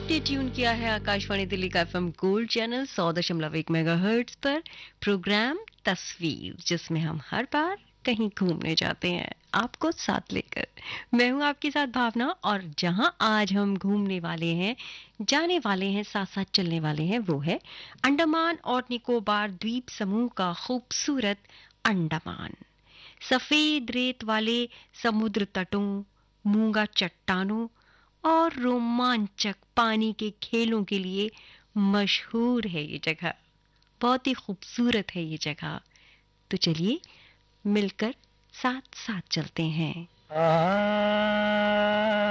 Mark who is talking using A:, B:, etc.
A: आपने ट्यून किया है आकाशवाणी दिल्ली का एफएम गोल्ड चैनल 100.1 मेगाहर्ट्ज पर प्रोग्राम तस्वीर, जिसमें हम हर बार कहीं घूमने जाते हैं आपको साथ लेकर। मैं हूं आपके साथ भावना, और जहां आज हम घूमने वाले हैं, जाने वाले हैं, साथ साथ चलने वाले हैं, वो है अंडमान और निकोबार द्वीप समूह का खूबसूरत अंडमान। सफेद रेत वाले समुद्र तटों, मूंगा चट्टानों और रोमांचक पानी के खेलों के लिए मशहूर है ये जगह। बहुत ही खूबसूरत है ये जगह। तो चलिए मिलकर साथ साथ चलते हैं।